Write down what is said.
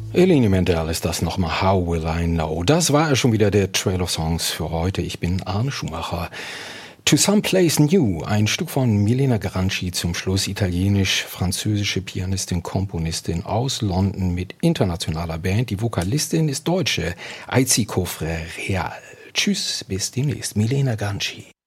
Eline Mendel ist das nochmal. How Will I Know? Das war ja schon wieder der Trail of Songs für heute. Ich bin Arne Schumacher. To Someplace New, ein Stück von Milena Garanci zum Schluss, italienisch-französische Pianistin, Komponistin aus London mit internationaler Band. Die Vokalistin ist Deutsche, Aizi Cofre Real. Tschüss, bis demnächst. Milena Garanci.